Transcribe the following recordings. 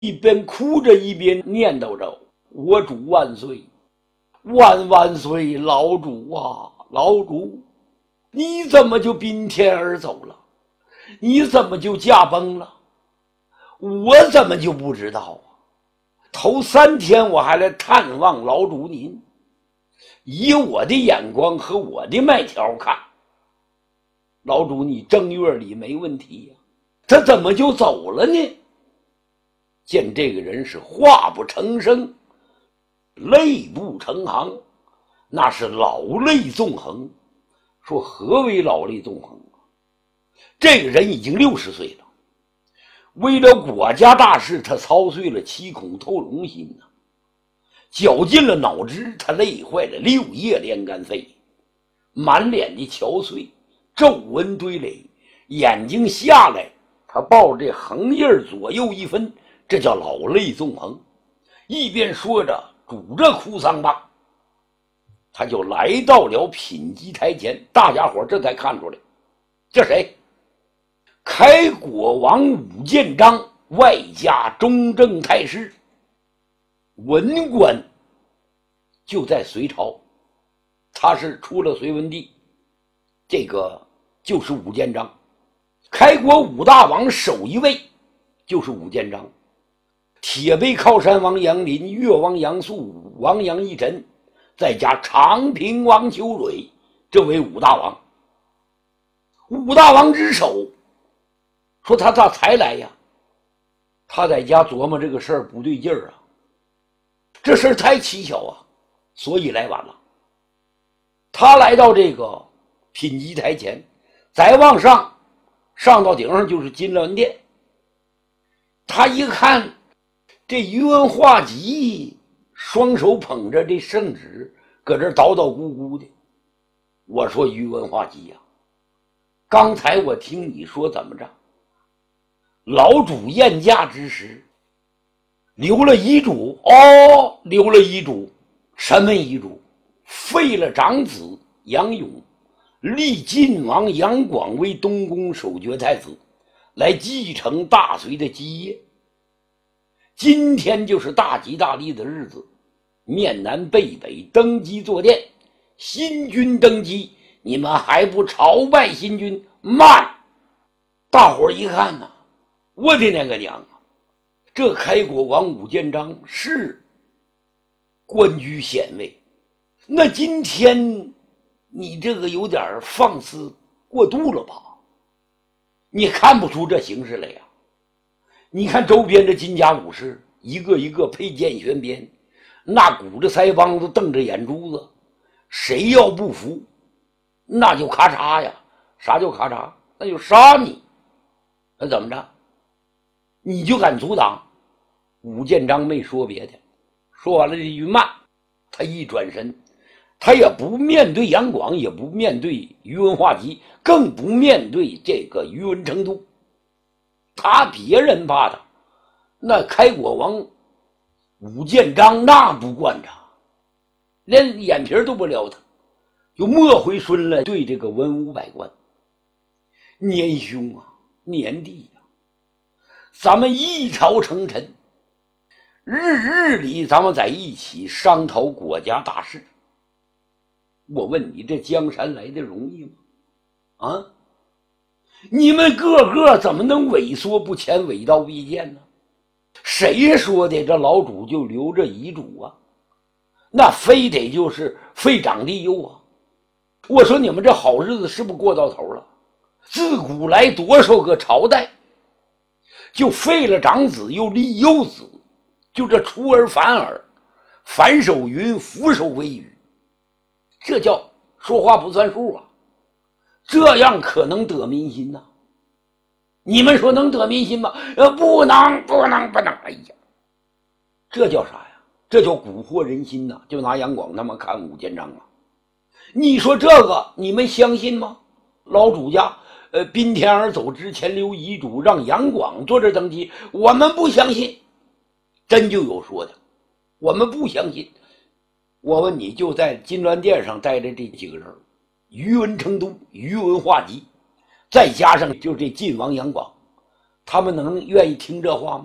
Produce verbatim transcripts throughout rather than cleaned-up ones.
一边哭着一边念叨着：“我主万岁，万万岁！老主啊，老主，你怎么就宾天而走了？你怎么就驾崩了？我怎么就不知道啊？头三天我还来探望老主您，以我的眼光和我的脉条看，老主你正月里没问题呀、啊，他怎么就走了呢？”见这个人是话不成声，泪不成行，那是老泪纵横。说何为老泪纵横？这个人已经六十岁了，为了国家大事，他操碎了七孔透龙心呐、啊，绞尽了脑汁，他累坏了六叶连肝肺，满脸的憔悴，皱纹堆垒，眼睛下来，他抱着这横印左右一分，这叫老泪纵横。一边说着，拄着哭丧棒，他就来到了品级台前。大家伙这才看出来，这谁？开国王武建章，外加中正太师，文官，就在隋朝，他是出了隋文帝，这个就是武建章。开国五大王首一位就是武建章，铁背靠山王杨林、越王杨素、王杨一臣，再加长平王邱蕊，这为五大王。五大王之首，说他咋才来呀？他在家琢磨这个事儿不对劲儿啊，这事儿太蹊跷啊，所以来晚了。他来到这个品级台前，再往上，上到顶上就是金銮殿。他一看，这宇文化及双手捧着这圣旨，搁这叨叨咕咕的。我说宇文化及呀、啊，刚才我听你说怎么着？老主宴驾之时，留了遗嘱哦，留了遗嘱，什么遗嘱？废了长子杨勇，立晋王杨广为东宫守爵太子，来继承大隋的基业。今天就是大吉大利的日子，面南背北登基坐殿，新君登基，你们还不朝拜新君？慢！大伙儿一看呢、啊，我的那个娘啊！这开国王武建章是官居显位，那今天你这个有点放肆过度了吧？你看不出这形势来呀、啊？你看周边这金甲武士，一个一个佩剑悬鞭，那鼓着腮帮子，瞪着眼珠子，谁要不服，那就咔嚓呀！啥叫咔嚓？那就杀你！那怎么着？你就敢阻挡？武建章没说别的，说完了这句慢，他一转身，他也不面对杨广，也不面对宇文化及，更不面对这个宇文成都。他别人怕他，那开国王武建章那不惯他，连眼皮都不撩他，就莫回孙来对这个文武百官：年兄啊，年弟啊，咱们一朝成臣，日日里咱们在一起商讨国家大事。我问你，这江山来的容易吗？啊，你们个个怎么能萎缩不前，伪道必见呢？谁说的这老主就留着遗嘱啊？那非得就是废长立幼啊！我说你们这好日子是不是过到头了？自古来多少个朝代，就废了长子又立幼子，就这出尔反尔，反手云，俯首为雨，这叫说话不算数啊！这样可能得民心呐、啊？你们说能得民心吗？呃，不能，不能，不能！哎呀，这叫啥呀？这叫蛊惑人心呐、啊！就拿杨广他们看武建章啊，你说这个你们相信吗？老主家呃宾天而走之前留遗嘱，让杨广坐这登基，我们不相信。真就有说的，我们不相信。我问你，就在金銮殿上待着这几个人，宇文成都、宇文化及，再加上就这晋王杨广，他们能愿意听这话吗？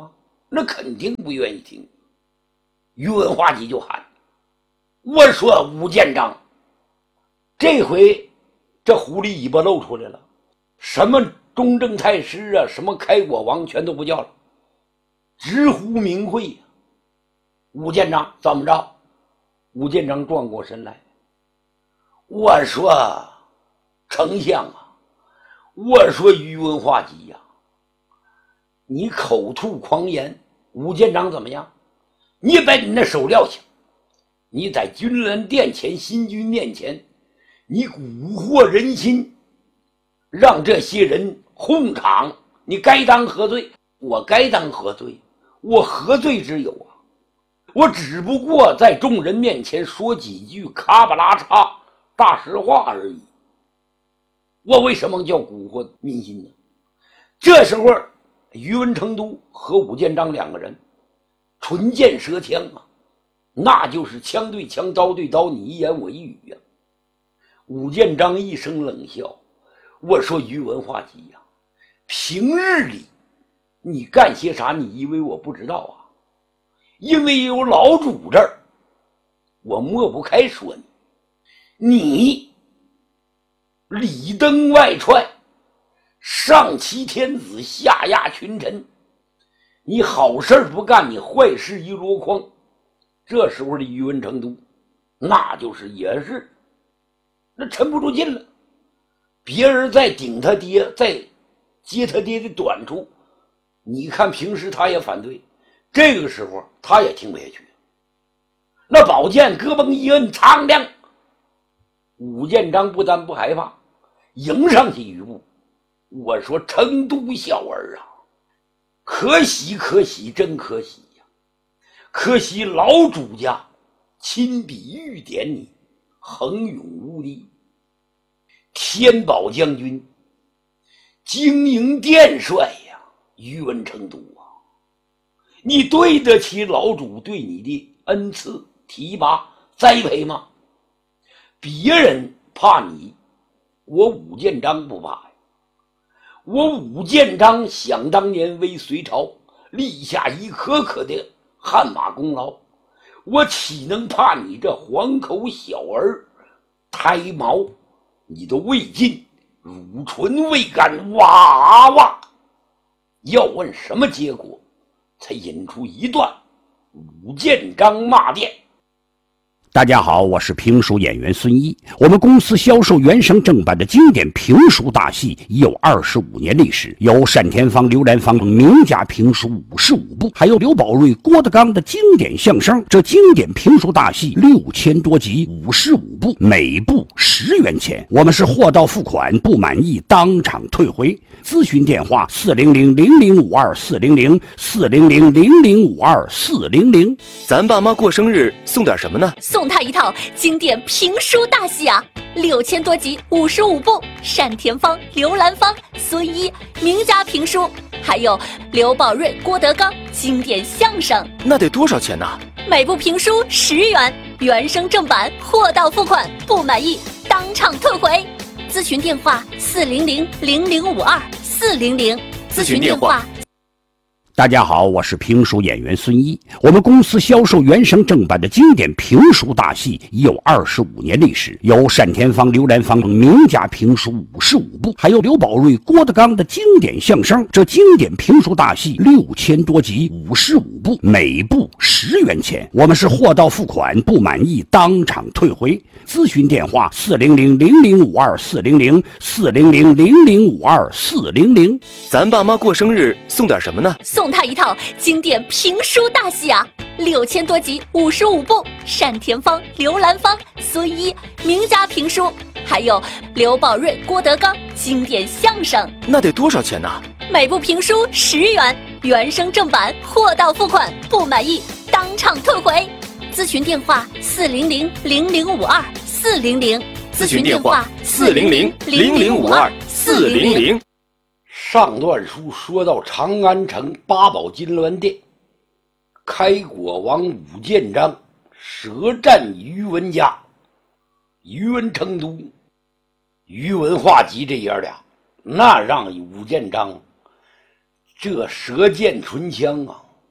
那肯定不愿意听。宇文化及就喊：“我说武建章，这回这狐狸尾巴露出来了，什么中正太师啊，什么开国王全都不叫了，直呼名讳呀！武建章怎么着？”武建章转过身来，我说：“丞相啊，我说宇文化及呀、啊，你口吐狂言，武建章怎么样？你把你那手撂下，你在君兰殿前、新君面前，你蛊惑人心，让这些人哄场，你该当何罪？我该当何罪？我何罪之有啊？我只不过在众人面前说几句卡巴拉叉大实话而已。我为什么叫蛊惑民心呢？”这时候宇文成都和武建章两个人唇剑舌枪啊，那就是枪对枪，刀对刀，你一言我一语呀、啊。武建章一声冷笑：“我说宇文化及呀、啊，平日里你干些啥？你以为我不知道啊？因为有老主这儿，我抹不开说你。你里登外踹，上欺天子，下压群臣，你好事不干，你坏事一箩筐。”这时候的宇文成都，那就是也是那沉不住劲了。别人在顶他爹，在接他爹的短处，你看平时他也反对，这个时候他也听不下去。那宝剑咯嘣一摁，苍亮，武建章不但不害怕，迎上去一步。我说：“成都小儿啊，可喜可喜，真可喜呀！可惜老主家亲笔御点你，横勇无敌。天宝将军，经营殿帅呀，宇文成都啊，你对得起老主对你的恩赐、提拔、栽培吗？别人怕你，我武建章不怕呀。我武建章想当年为隋朝立下一颗颗的汗马功劳，我岂能怕你这黄口小儿？胎毛你都未尽，乳唇未干，哇哇！要问什么结果，才引出一段武建章骂殿。” 大家好，我是评书演员孙一。我们公司销售原声正版的经典评书大戏已有二十五年历史，有单田芳、刘兰芳名家评书五十五部，还有刘宝瑞、郭德纲的经典相声。这经典评书大戏六千多集，五十五部，每部十元钱。我们是货到付款，不满意当场退回。咨询电话：四零零零零五二四零零四零零零零五二四零零。 咱爸妈过生日送点什么呢？ 送他一套经典评书大戏啊，六千多集，五十五部，单田芳、刘兰芳、孙一名家评书，还有刘宝瑞、郭德纲经典相声。 那得多少钱呢？ 每部评书十元，原声正版，货到付款，不满意当场退回。咨询电话：四零零零零五二四零零。咨询电话。 大家好，我是评书演员孙一。我们公司销售原声正版的经典评书大戏已有二十五年历史，有单田芳、刘兰芳名家评书五十五部，还有刘宝瑞、郭德纲的经典相声。这经典评书大戏六千多集，五十五部，每部十元钱。我们是货到付款，不满意当场退回。咨询电话：四零零零零五二四零零四零零零零五二四零零。 咱爸妈过生日送点什么呢？ 送他一套经典评书大戏啊，六千多集，五十五部，单田芳、刘兰芳、孙一名家评书，还有刘宝瑞、郭德纲经典相声。 那得多少钱呢？ 每部评书十元，原声正版，货到付款，不满意当场退回。咨询电话：四零零零零五二四零零。 咨询电话：四零零零零五二四零零。 上段书说到长安城八宝金銮殿，开国王武建章舌战宇文家，宇文成都、宇文化及这爷俩，那让武建章这舌剑唇枪啊，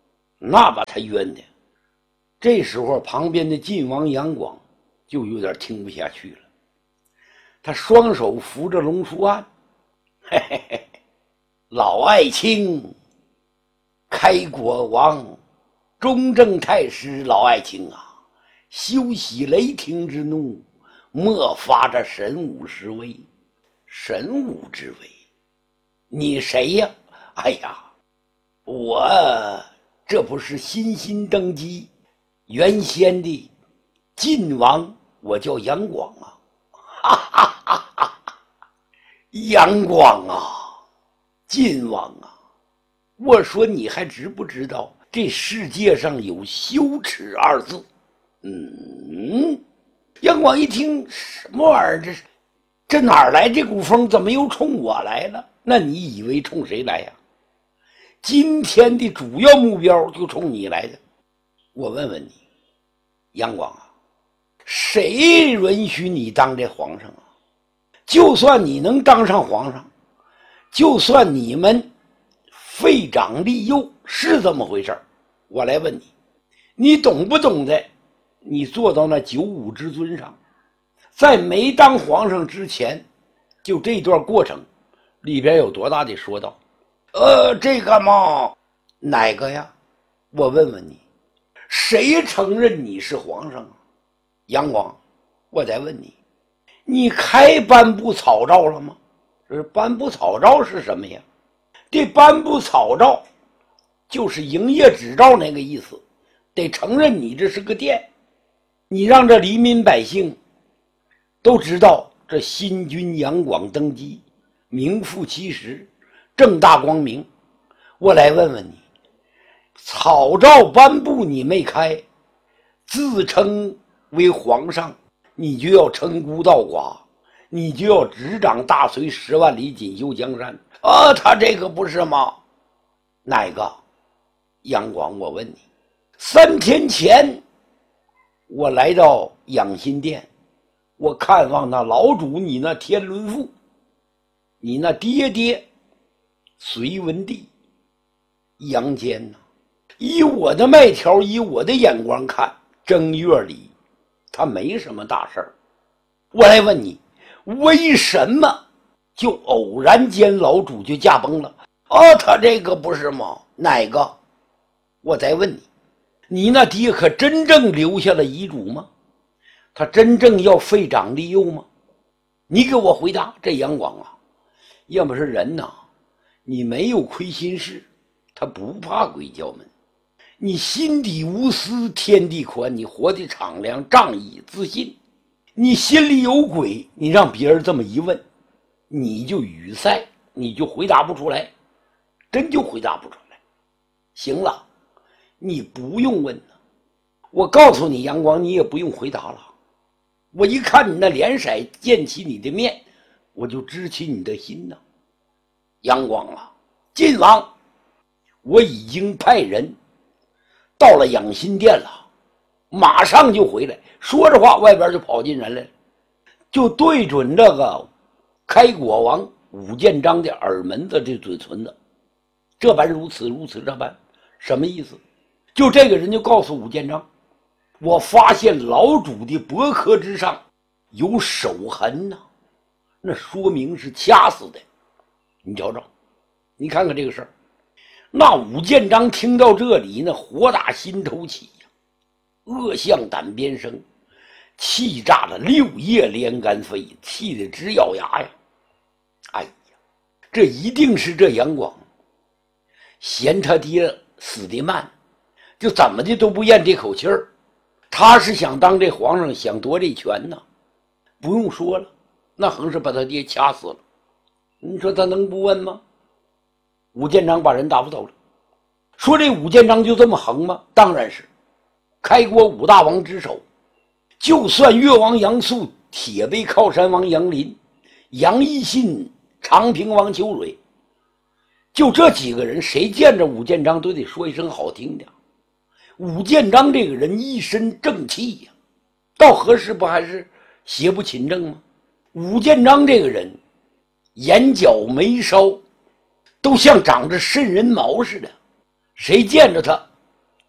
那把他冤的。这时候旁边的晋王杨广就有点听不下去了，他双手扶着龙书案，嘿嘿嘿，老爱卿，开国王，中正太师老爱卿啊，休息雷霆之怒，莫发这神武之威。神武之威？你谁呀？哎呀，我这不是新新登基原先的晋王，我叫杨广啊！哈哈哈哈哈！杨广啊，晋王啊，我说你还知不知道这世界上有羞耻二字？嗯，杨广一听，什么玩意儿？这是这哪儿来这股风？怎么又冲我来了？那你以为冲谁来呀？今天的主要目标就冲你来的。我问问你，杨广啊，谁允许你当这皇上啊？就算你能当上皇上，就算你们废长立幼，是这么回事，我来问你，你懂不懂得你坐到那九五之尊上，在没当皇上之前，就这段过程里边有多大的说道？呃，这个嘛，哪个呀？我问问你，谁承认你是皇上啊？杨广，我再问你，你开颁布草诏了吗？这颁布草诏是什么呀？这颁布草诏就是营业执照那个意思，得承认你这是个殿，你让这黎民百姓都知道这新君杨广登基，名副其实，正大光明。我来问问你，草诏颁布你没开，自称为皇上，你就要称孤道寡，你就要执掌大隋十万里，锦绣江山啊！他这个不是吗？哪个？杨广，我问你，三天前我来到养心殿，我看望那老主，你那天伦父，你那爹爹隋文帝杨坚呐、啊，以我的脉条，以我的眼光看，正月里他没什么大事儿。我来问你，为什么就偶然间老主就驾崩了？哦，他这个不是吗？哪个？我再问你，你那爹可真正留下了遗嘱吗？他真正要废长立幼吗？你给我回答。这杨广啊，要么是人呐、啊，你没有亏心事，他不怕鬼叫门。你心底无私，天地宽，你活得敞亮、仗义、自信。你心里有鬼，你让别人这么一问，你就语塞，你就回答不出来，真就回答不出来。行了，你不用问了，我告诉你，杨广，你也不用回答了。我一看你那脸色，见起你的面，我就知起你的心呐。杨广啊，晋王，我已经派人到了养心殿了，马上就回来。说着话，外边就跑进人来了，就对准这个开国王武建章的耳门子这嘴唇子，这般如此如此这般，什么意思？就这个人就告诉武建章，我发现老主的脖壳之上有手痕呐、啊，那说明是掐死的。你瞧瞧，你看看这个事儿。那武建章听到这里，那火打心头起呀，恶向胆边生，气炸了六叶连肝肺，气得直咬牙呀！哎呀，这一定是这杨广嫌他爹死得慢，就怎么的都不咽这口气儿。他是想当这皇上，想夺这权呢，不用说了，那横是把他爹掐死了。你说他能不问吗？武建章把人打发走了。说这武建章就这么横吗？当然是。开国五大王之首，就算越王杨素、铁背靠山王杨林、杨义信、长平王邱蕊，就这几个人，谁见着武建章都得说一声好听的。武建章这个人一身正气呀、啊，到何时不还是邪不勤政吗？武建章这个人眼角眉梢都像长着瘆人毛似的，谁见着他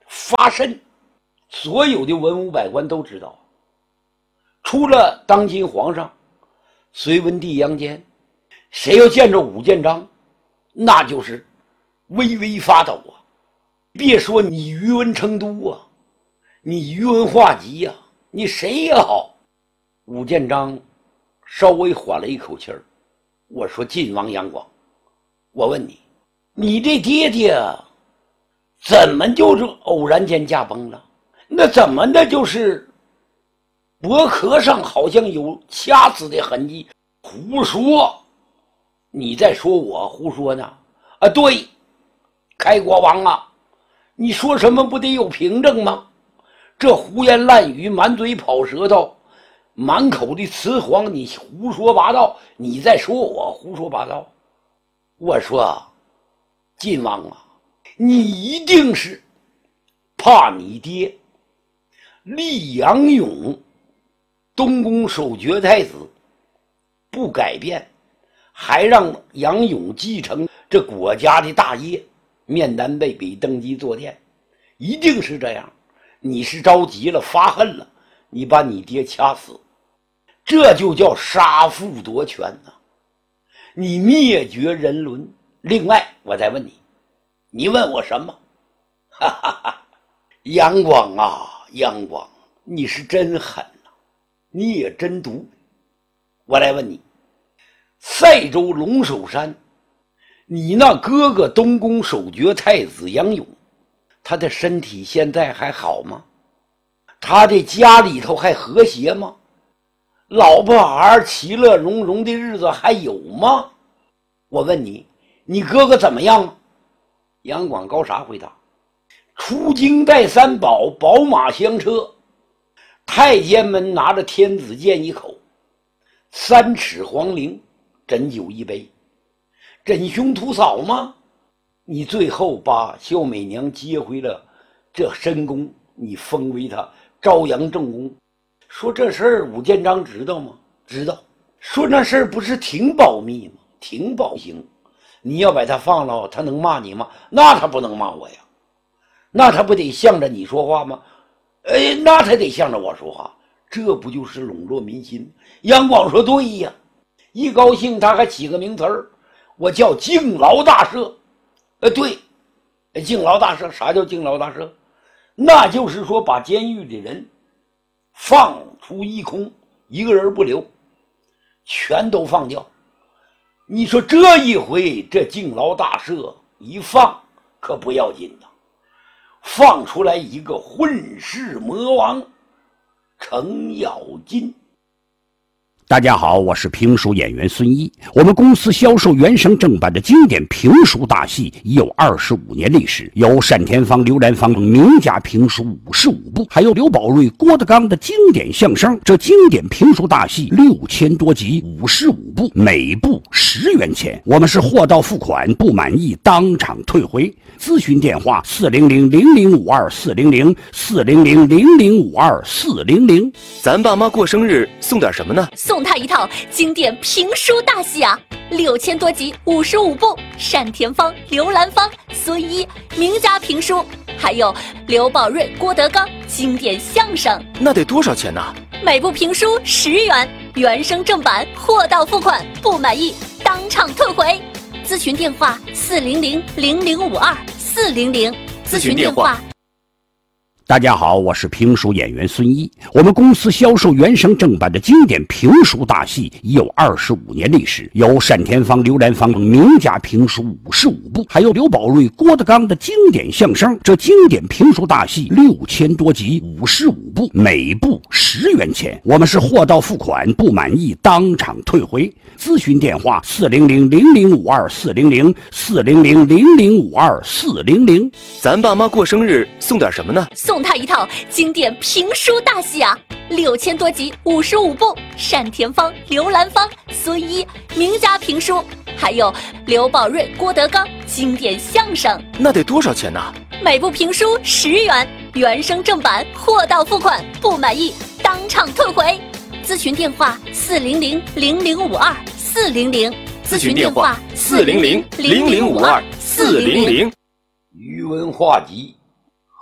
发身，所有的文武百官都知道，除了当今皇上隋文帝杨坚，谁要见着武建章，那就是微微发抖啊！别说你余文成都啊，你余文化及呀、啊，你谁也好。武建章稍微缓了一口气儿，我说：“晋王杨广，我问你，你这爹爹怎么就是偶然间驾崩了？那怎么的就是脖壳上好像有掐死的痕迹？胡说！你在说我胡说呢？啊，对，开国王啊，你说什么不得有凭证吗？这胡言乱语，满嘴跑舌头，满口的雌黄，你胡说八道！你在说我胡说八道？我说，晋王啊，你一定是怕你爹立杨勇东宫守爵太子不改变，还让杨勇继承这国家的大业，面南背北登基坐殿，一定是这样。你是着急了，发恨了，你把你爹掐死，这就叫杀父夺权呐、啊！你灭绝人伦。另外，我再问你，你问我什么？哈哈哈！杨广啊，杨广，你是真狠呐、啊，你也真毒。我来问你，塞州龙首山，你那哥哥东宫守爵太子杨勇，他的身体现在还好吗？他的家里头还和谐吗？老婆孩其乐融融的日子还有吗？我问你，你哥哥怎么样？杨广高啥回答？出京带三宝，宝马香车，太监们拿着天子剑一口，三尺黄绫，斟酒一杯，枕胸屠嫂吗？你最后把孝美娘接回了这深宫，你封为他朝阳正宫。说这事儿武建章知道吗？知道。说那事儿不是挺保密吗？挺保行。你要把他放了，他能骂你吗？那他不能骂我呀，那他不得向着你说话吗？哎，那他得向着我说话，这不就是笼络民心？杨广说对呀，一高兴他还起个名词儿，我叫敬劳大赦。呃，对，敬劳大赦，啥叫敬劳大赦？那就是说把监狱的人放出一空，一个人不留，全都放掉。你说这一回这敬劳大赦一放可不要紧的，放出来一个混世魔王程咬金。 大家好，我是评书演员孙一。我们公司销售原声正版的经典评书大戏已有二十五年历史，有单田芳、刘兰芳等名家评书五十五部，还有刘宝瑞、郭德纲的经典相声。这经典评书大戏六千多集，五十五部，每部十元钱。我们是货到付款，不满意当场退回。咨询电话：四零零零零五二四零零四零零零零五二四零零。 咱爸妈过生日送点什么呢？ 送他一套经典评书大戏啊，六千多集，五十五部，单田芳、刘兰芳、孙一名家评书，还有刘宝瑞、郭德纲经典相声。 那得多少钱呢？ 每部评书十元，原声正版，货到付款，不满意当场退回。咨询电话：四零零零零五二四零零。 咨询电话。 大家好，我是评书演员孙一。我们公司销售原声正版的经典评书大戏已有二十五年历史，有单田芳、刘兰芳等名家评书五十五部，还有刘宝瑞、郭德纲的经典相声。这经典评书大戏六千多集，五十五部，每部十元钱。我们是货到付款，不满意当场退回。咨询电话：四零零零零五二四零零四零零零零五二四零零。 咱爸妈过生日送点什么呢？ 送他一套经典评书大戏啊，六千多集，五十五部，单田芳、刘兰芳、孙一名家评书，还有刘宝瑞、郭德纲经典相声。 那得多少钱呢？ 每部评书十元，原声正版，货到付款，不满意当场退回。咨询电话：四零零零零五二四零零。 咨询电话：四零零零零五二四零零。 余文化及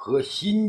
和新